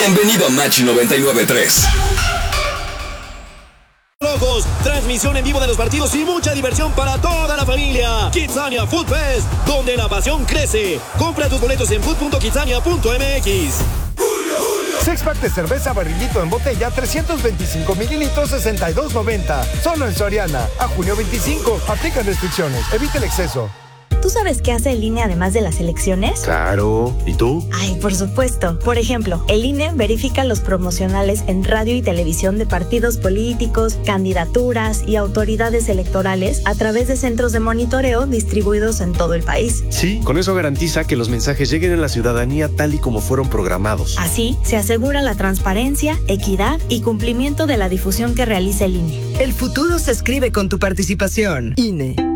Bienvenido a Machi 99.3. Rojos, transmisión en vivo de los partidos y mucha diversión para toda la familia. Kidzania Food Fest, donde la pasión crece. Compra tus boletos en food.kidzania.mx. Six pack de cerveza Barrilito en botella, 325 mililitros, 62.90. Solo en Soriana. A junio 25. Aplican restricciones. Evita el exceso. ¿Tú sabes qué hace el INE además de las elecciones? Claro. ¿Y tú? Ay, por supuesto. Por ejemplo, el INE verifica los promocionales en radio y televisión de partidos políticos, candidaturas y autoridades electorales a través de centros de monitoreo distribuidos en todo el país. Sí, con eso garantiza que los mensajes lleguen a la ciudadanía tal y como fueron programados. Así, se asegura la transparencia, equidad y cumplimiento de la difusión que realiza el INE. El futuro se escribe con tu participación. INE.